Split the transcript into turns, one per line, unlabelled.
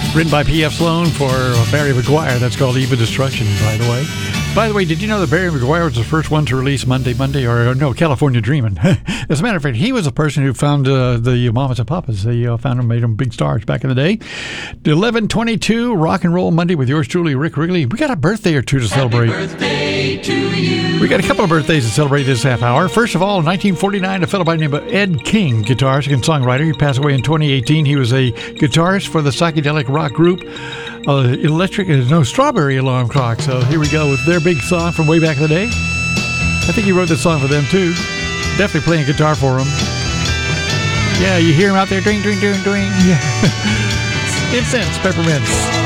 Written by P.F. Sloan for Barry McGuire. That's called Eve of Destruction, by the way. By the way, did you know that Barry McGuire was the first one to release Monday, or no, California Dreamin'? As a matter of fact, he was the person who found the Mamas and Papas. They found them, made them big stars back in the day. 11:22, Rock and Roll Monday with yours truly, Rick Wrigley. We got a birthday or two to celebrate.
Happy birthday to you.
We got a couple of birthdays to celebrate this half hour. First of all, in 1949, a fellow by the name of Ed King, guitarist and songwriter. He passed away in 2018. He was a guitarist for the psychedelic rock group Strawberry Alarm Clock. So here we go with their big song from way back in the day. I think he wrote this song for them too. Definitely playing guitar for them. Yeah, you hear him out there, doing. Yeah. Incense, peppermints.